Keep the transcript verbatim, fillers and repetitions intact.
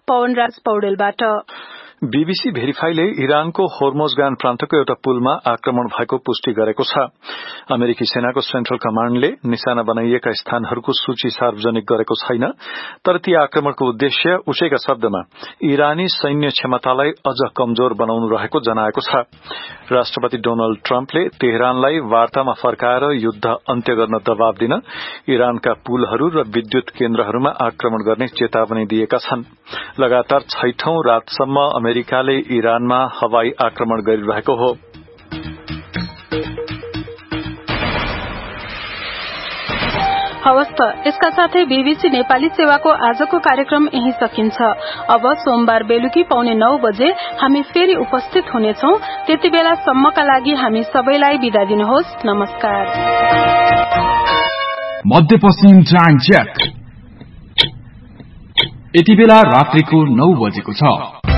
Pavanraj पौडेलबाट। BBC भेरिफाईले इरानको होर्मोजगान प्रान्तको एउटा पुलमा आक्रमण भएको पुष्टि गरेको छ। अमेरिकी सेनाको सेन्ट्रल कमाण्डले निशाना बनाइएका स्थानहरूको सूची सार्वजनिक गरेको छैन, तर ती आक्रमणको उद्देश्य उसैका शब्दमा इरानी सैन्य क्षमतालाई अझ कमजोर बनाउनु रहेको जनाएको छ। राष्ट्रपति डोनाल्ड ट्रम्पले तेहरानलाई वार्तामा फर्काएर युद्ध अन्त्य गर्न दबाव दिन इरानका पुलहरू र विद्युत केन्द्रहरूमा आक्रमण गर्ने चेतावनी दिएका छन्। लगातार छैठौं रातसम्म अमेरिकाले इरानमा हवाई आक्रमण गरिरहेको हो। हवस् त, यसका साथै बीबीसी नेपाली सेवाको आजको कार्यक्रम यही सकिन्छ। अब सोमबार बेलुकी पौने नौ बजे हामी फेरि उपस्थित हुनेछौं। त्यति बेलासम्मका लागि हामी सबैलाई बिदा दिनुहोस्। नमस्कार। मध्यपश्चिम टाइम चेक। यति बेला रात्रिको नौ बजेको छ।